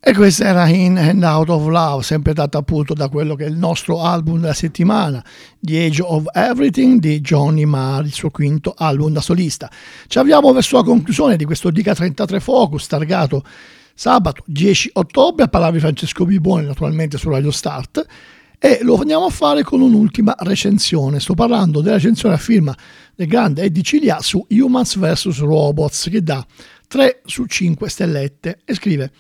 E questa era In and Out of Love, sempre data appunto da quello che è il nostro album della settimana, The Age of Everything di Johnny Marr, il suo quinto album da solista. Ci avviamo verso la conclusione di questo Dica 33 Focus, targato sabato 10 ottobre, a parlare di Francesco Bibone naturalmente su Radio Start, e lo andiamo a fare con un'ultima recensione. Sto parlando della recensione a firma del grande Eddie Cilia su Humans vs Robots, che dà 3 su 5 stellette e scrive: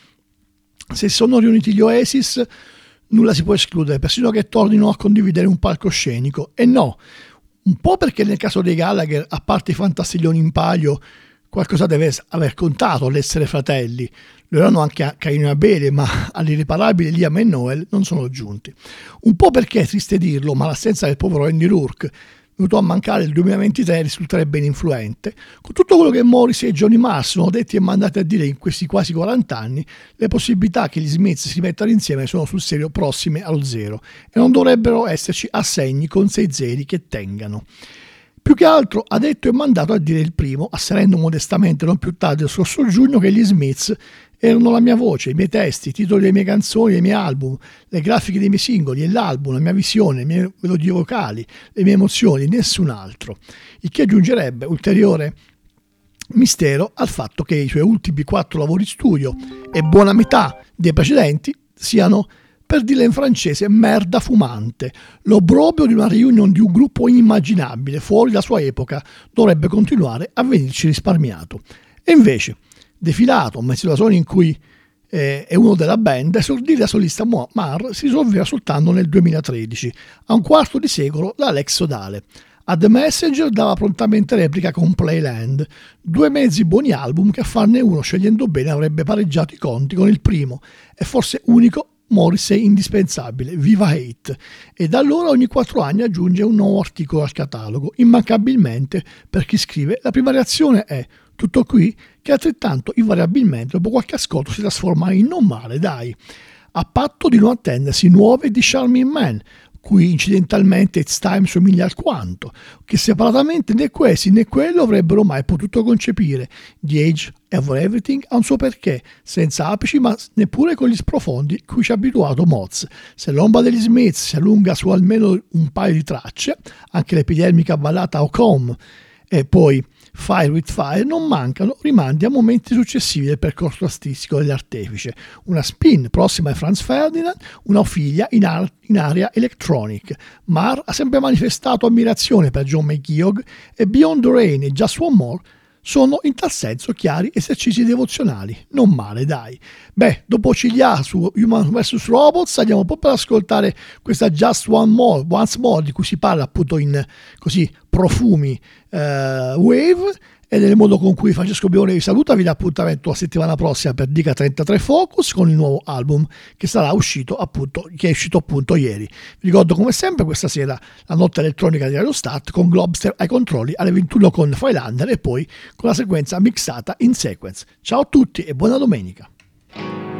se sono riuniti gli Oasis, nulla si può escludere, persino che tornino a condividere un palcoscenico. E no, un po' perché nel caso dei Gallagher, a parte i fantastiglioni in palio, qualcosa deve aver contato l'essere fratelli. Lo erano anche a Caino e Abele, ma all'irriparabile Liam e Noel non sono giunti. Un po' perché, è triste dirlo, ma l'assenza del povero Andy Rourke, venuto a mancare il 2023, risulterebbe ininfluente. Con tutto quello che Morrissey e Johnny Marr sono detti e mandati a dire in questi quasi 40 anni, le possibilità che gli Smiths si mettano insieme sono sul serio prossime allo zero, e non dovrebbero esserci assegni con 6 zeri che tengano. Più che altro ha detto e mandato a dire il primo, asserendo modestamente non più tardi del scorso giugno che gli Smiths erano la mia voce, i miei testi, i titoli delle mie canzoni, dei miei album, le grafiche dei miei singoli e l'album, la mia visione, le mie melodie vocali, le mie emozioni, nessun altro. Il che aggiungerebbe ulteriore mistero al fatto che i suoi ultimi 4 lavori studio e buona metà dei precedenti siano, per dirla in francese, merda fumante. L'obbrobrio di una reunion di un gruppo inimmaginabile, fuori dalla sua epoca, dovrebbe continuare a venirci risparmiato. E invece, defilato, una situazione in cui è uno della band, esordire da solista Marr si risolveva soltanto nel 2013, a un quarto di secolo dall'ex sodale. A The Messenger dava prontamente replica con Playland, 2 mezzi buoni album che a farne uno scegliendo bene avrebbe pareggiato i conti con il primo e forse unico Morrissey indispensabile, Viva Hate, e da allora ogni 4 anni aggiunge un nuovo articolo al catalogo. Immancabilmente, per chi scrive, la prima reazione è tutto qui, che altrettanto invariabilmente dopo qualche ascolto si trasforma in non male, dai, a patto di non attendersi nuove di Charming Man, cui incidentalmente It's Time somiglia alquanto, che separatamente né questi né quello avrebbero mai potuto concepire. The Age of Everything ha un suo perché, senza apici ma neppure con gli sprofondi cui ci ha abituato Moz. Se l'ombra degli Smith si allunga su almeno un paio di tracce, anche l'epidermica ballata How Come e poi Fire with Fire non mancano rimandi a momenti successivi del percorso artistico dell'artefice, una spin prossima a Franz Ferdinand, una figlia in area electronic. Marr ha sempre manifestato ammirazione per John McGeoch e Beyond the Rain e Just One More sono in tal senso chiari esercizi devozionali. Non male, dai. Beh, dopo Cilia su Human vs Robots andiamo proprio ad ascoltare questa Just One More, Once More, di cui si parla appunto in così profumi wave, e nel modo con cui Francesco Bibone vi saluta. Vi dà appuntamento la settimana prossima per Dica 33 Focus con il nuovo album che è uscito appunto ieri. Vi ricordo come sempre questa sera la notte elettronica di Radio Start con Globster ai controlli alle 21 con Freilander e poi con la sequenza mixata in sequence. Ciao a tutti e buona domenica.